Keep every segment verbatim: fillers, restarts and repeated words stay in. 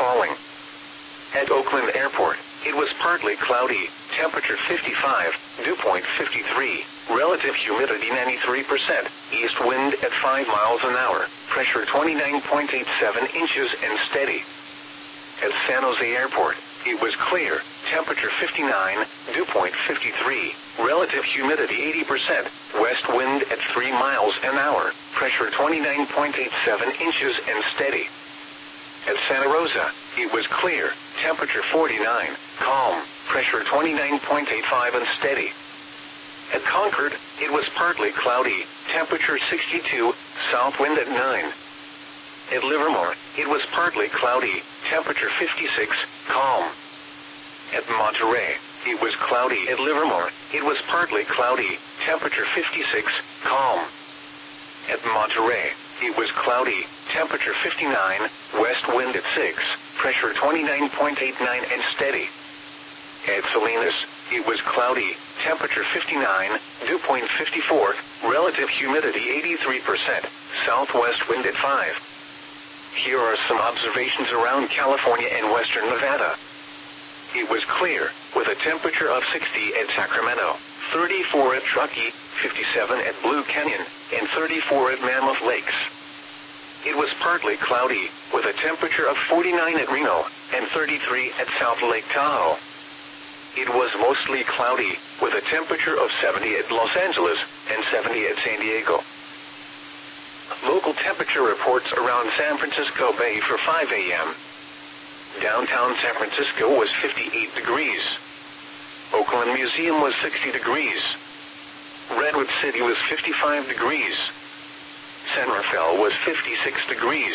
falling. At Oakland Airport, it was partly cloudy, temperature fifty-five, dew point fifty-three, relative humidity ninety-three percent, east wind at five miles an hour, pressure twenty-nine point eight seven inches and steady. At San Jose Airport, it was clear, temperature fifty-nine, dew point fifty-three, relative humidity eighty percent, west wind at three miles an hour, pressure twenty-nine point eight seven inches and steady. At Santa Rosa, it was clear, temperature forty-nine, calm, pressure twenty-nine point eight five and steady. At Concord, it was partly cloudy, temperature sixty-two, south wind at nine. At Livermore, it was partly cloudy, temperature fifty-six, calm. At Monterey, it was cloudy. At Livermore, it was partly cloudy, temperature fifty-six, calm. At Monterey, it was cloudy, temperature fifty-nine, west wind at six, pressure twenty-nine point eight nine and steady. At Salinas, it was cloudy, temperature fifty-nine, dew point fifty-four, relative humidity eighty-three percent, southwest wind at five. Here are some observations around California and western Nevada. It was clear, with a temperature of sixty at Sacramento, thirty-four at Truckee, fifty-seven at Blue Canyon, and thirty-four at Mammoth Lakes. It was partly cloudy, with a temperature of forty-nine at Reno, and thirty-three at South Lake Tahoe. It was mostly cloudy, with a temperature of seventy at Los Angeles, and seventy at San Diego. Local temperature reports around San Francisco Bay for five a m Downtown San Francisco was fifty-eight degrees. Oakland Museum was sixty degrees. Redwood City was fifty-five degrees. San Rafael was fifty-six degrees.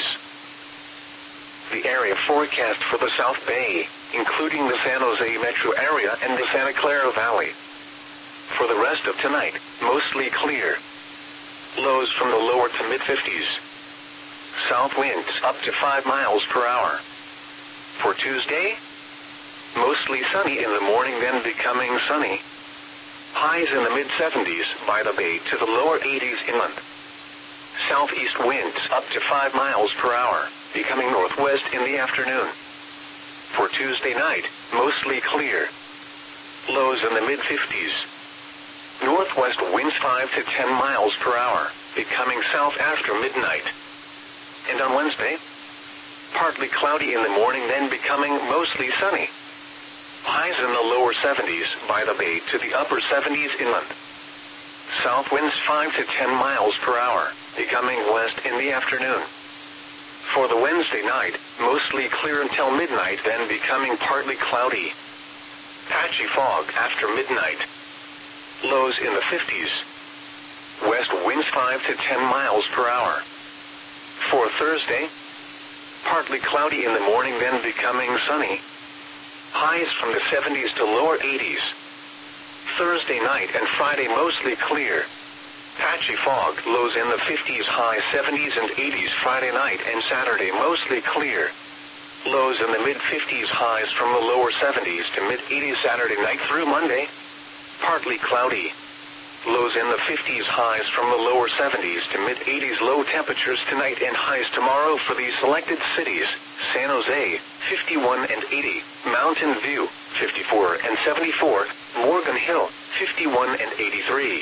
The area forecast for the South Bay, including the San Jose metro area and the Santa Clara Valley. For the rest of tonight, mostly clear. Lows from the lower to mid-fifties. South winds up to five miles per hour. For Tuesday, mostly sunny in the morning, then becoming sunny. Highs in the mid-seventies by the bay to the lower eighties inland. Southeast winds up to five miles per hour, becoming northwest in the afternoon. For Tuesday night, mostly clear. Lows in the mid-fifties. Northwest winds five to ten miles per hour, becoming south after midnight. And on Wednesday, partly cloudy in the morning, then becoming mostly sunny. Highs in the lower seventies by the bay to the upper seventies inland. South winds five to ten miles per hour, becoming west in the afternoon. For the Wednesday night, mostly clear until midnight, then becoming partly cloudy. Patchy fog after midnight. Lows in the fifties. West winds five to ten miles per hour. For Thursday, partly cloudy in the morning, then becoming sunny. Highs from the seventies to lower eighties. Thursday night and Friday mostly clear. Patchy fog, lows in the fifties, high seventies and eighties Friday night and Saturday mostly clear. Lows in the mid-fifties, highs from the lower seventies to mid-eighties Saturday night through Monday. Partly cloudy. Lows in the fifties, highs from the lower seventies to mid-eighties. Low temperatures tonight and highs tomorrow for these selected cities: San Jose, fifty-one and eighty, Mountain View, fifty-four and seventy-four, Morgan Hill, fifty-one and eighty-three.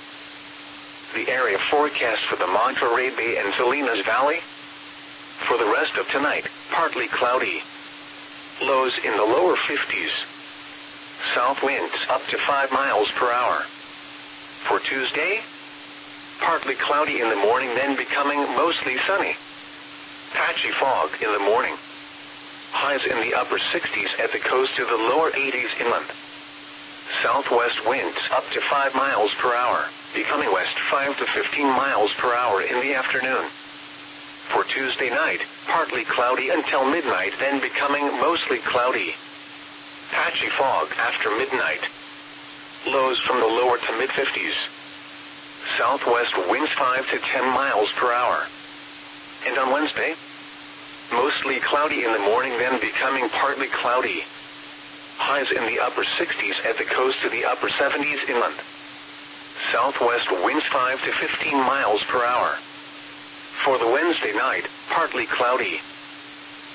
The area forecast for the Monterey Bay and Salinas Valley. For the rest of tonight, partly cloudy. Lows in the lower fifties. South winds up to five miles per hour. For Tuesday, partly cloudy in the morning, then becoming mostly sunny. Patchy fog in the morning. Highs in the upper sixties at the coast to the lower eighties inland. Southwest winds up to five miles per hour, becoming west five to fifteen miles per hour in the afternoon. For Tuesday night, partly cloudy until midnight, then becoming mostly cloudy. Patchy fog after midnight. Lows from the lower to mid-fifties. Southwest winds five to ten miles per hour. And on Wednesday, mostly cloudy in the morning, then becoming partly cloudy. Highs in the upper sixties at the coast to the upper seventies inland. Southwest winds five to fifteen miles per hour. For the Wednesday night, partly cloudy.